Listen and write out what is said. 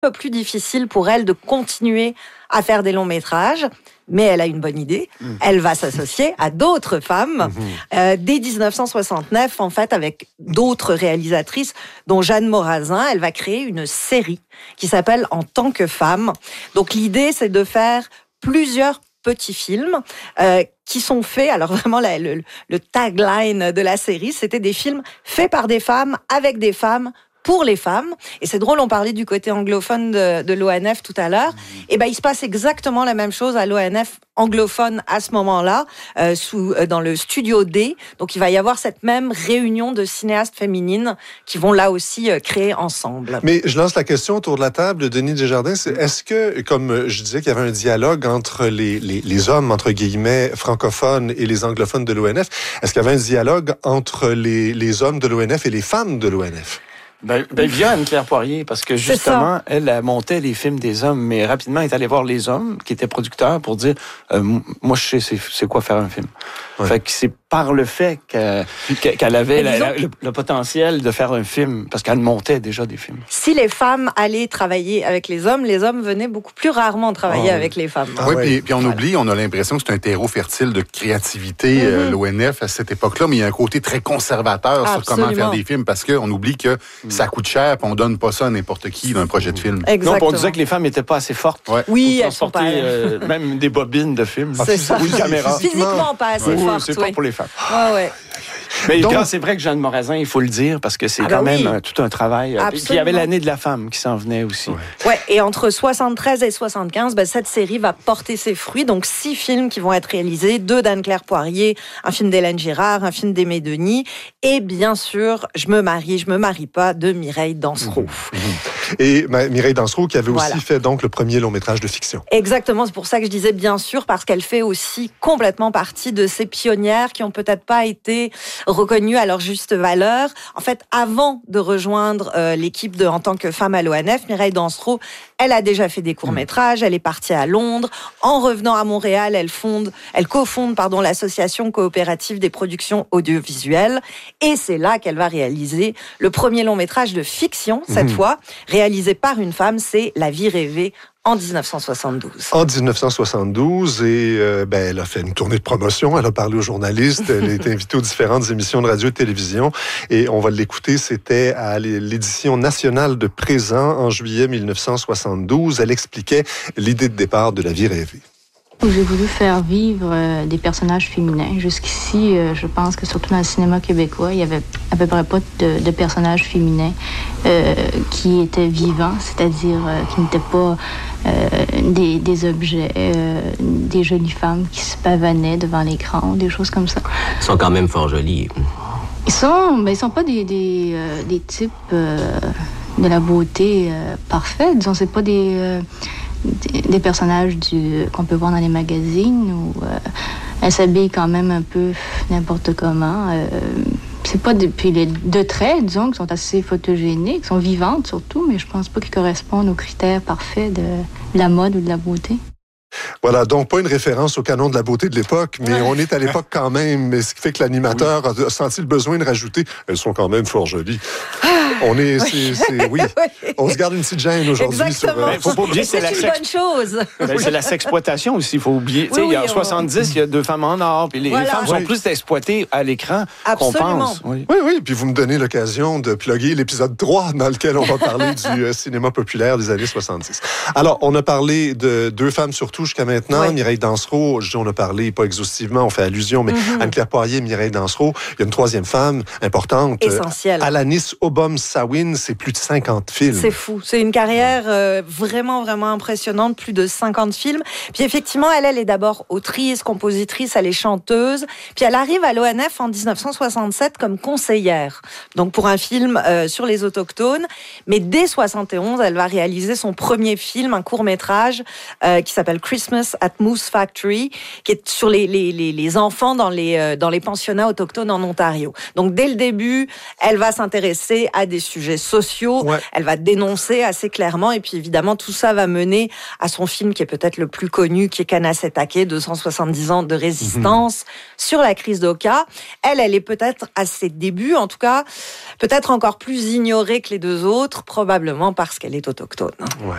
peu plus difficile pour elle de continuer à faire des longs métrages. Mais elle a une bonne idée. Elle va s'associer à d'autres femmes dès 1969, en fait, avec d'autres réalisatrices, dont Jeanne Morazin. Elle va créer une série qui s'appelle En tant que femme. Donc l'idée, c'est de faire plusieurs petits films qui sont faits. Alors vraiment, le tagline de la série, c'était des films faits par des femmes, avec des femmes, pour les femmes. Et c'est drôle, on parlait du côté anglophone de l'ONF tout à l'heure. Et ben, il se passe exactement la même chose à l'ONF anglophone à ce moment-là, dans le studio D. Donc, il va y avoir cette même réunion de cinéastes féminines qui vont là aussi créer ensemble. Mais je lance la question autour de la table, Denis Desjardins. Est-ce que, comme je disais qu'il y avait un dialogue entre les hommes, entre guillemets, francophones et les anglophones de l'ONF, est-ce qu'il y avait un dialogue entre les hommes de l'ONF et les femmes de l'ONF? Via Anne-Claire Poirier, parce que justement, elle montait les films des hommes, mais rapidement, elle est allée voir les hommes qui étaient producteurs pour dire moi, je sais c'est quoi faire un film. Ouais. Fait que c'est par le fait qu'elle avait le potentiel de faire un film, parce qu'elle montait déjà des films. Si les femmes allaient travailler avec les hommes venaient beaucoup plus rarement travailler avec les femmes. Oui, puis on oublie, on a l'impression que c'est un terreau fertile de créativité, l'ONF, à cette époque-là, mais il y a un côté très conservateur sur comment faire des films, parce qu'on oublie que ça coûte cher, puis on donne pas ça à n'importe qui d'un projet de film. Exactement. Non, on disait que les femmes n'étaient pas assez fortes. Ouais. Oui, elles sont pas... même des bobines de films. C'est ça. Ou une caméra. Physiquement pas assez fortes. C'est pas pour les femmes. Ouais. Mais c'est vrai que Jeanne Morazin, il faut le dire, parce que c'est quand même tout un travail. Puis il y avait l'année de la femme qui s'en venait aussi. Ouais, et entre 73 et 75, cette série va porter ses fruits. Donc 6 films qui vont être réalisés, 2 d'Anne-Claire Poirier, un film d'Hélène Girard, un film d'Aimé Denis, et bien sûr, Je me marie pas de Mireille Dansereau. Et Mireille Dansereau qui avait aussi fait donc le premier long-métrage de fiction. Exactement, c'est pour ça que je disais bien sûr, parce qu'elle fait aussi complètement partie de ces pionnières qui ont peut-être pas été reconnues à leur juste valeur. En fait, avant de rejoindre l'équipe de En tant que femme à l'ONF, Mireille Dansereau, elle a déjà fait des courts-métrages, elle est partie à Londres. En revenant à Montréal, elle cofonde l'association coopérative des productions audiovisuelles. Et c'est là qu'elle va réaliser le premier long-métrage de fiction, cette fois, réalisé par une femme, c'est La vie rêvée, en 1972. En 1972, et elle a fait une tournée de promotion, elle a parlé aux journalistes, elle a été invitée aux différentes émissions de radio et de télévision, et on va l'écouter, c'était à l'édition nationale de Présent en juillet 1972. Elle expliquait l'idée de départ de La vie rêvée. J'ai voulu faire vivre des personnages féminins. Jusqu'ici, je pense que surtout dans le cinéma québécois, il y avait à peu près pas de personnages féminins qui étaient vivants, c'est-à-dire qui n'étaient pas des objets, des jolies femmes qui se pavanaient devant l'écran, des choses comme ça. Ils sont quand même fort jolis. Ils sont pas des types de la beauté parfaite. Disons, c'est pas des personnages qu'on peut voir dans les magazines où elles s'habillent quand même un peu n'importe comment. C'est pas puis les deux traits, disons, qui sont assez photogéniques, qui sont vivantes surtout, mais je pense pas qu'ils correspondent aux critères parfaits de la mode ou de la beauté. Voilà, donc pas une référence au canon de la beauté de l'époque, mais on est à l'époque quand même, ce qui fait que l'animateur a senti le besoin de rajouter « Elles sont quand même fort jolies ». On on se garde une petite gêne aujourd'hui. Exactement. Faut pas oublier, c'est une bonne chose. C'est la sexploitation aussi, il faut oublier. Il y a 70, il y a 2 femmes en or, puis les femmes sont plus exploitées à l'écran qu'on pense. Oui, puis vous me donnez l'occasion de plugger l'épisode 3 dans lequel on va parler du cinéma populaire des années 70. Alors, on a parlé de 2 femmes surtout jusqu'à maintenant. Mireille Dansereau, on a parlé, pas exhaustivement, on fait allusion, mais Anne-Claire Poirier, Mireille Dansereau. Il y a une 3e femme importante. Essentielle. Alanis Obom-Sawin, c'est plus de 50 films. C'est fou. C'est une carrière vraiment, vraiment impressionnante. Plus de 50 films. Puis effectivement, elle est d'abord autrice, compositrice, elle est chanteuse. Puis elle arrive à l'ONF en 1967 comme conseillère. Donc pour un film sur les autochtones. Mais dès 71, elle va réaliser son premier film, un court-métrage qui s'appelle Christmas at Moose Factory, qui est sur les enfants dans les pensionnats autochtones en Ontario. Donc dès le début, elle va s'intéresser à des sujets sociaux, elle va dénoncer assez clairement, et puis évidemment tout ça va mener à son film qui est peut-être le plus connu, qui est Kanassetake, 270 ans de résistance, sur la crise d'Oka. Elle est peut-être à ses débuts, en tout cas, peut-être encore plus ignorée que les deux autres, probablement parce qu'elle est autochtone. Ouais.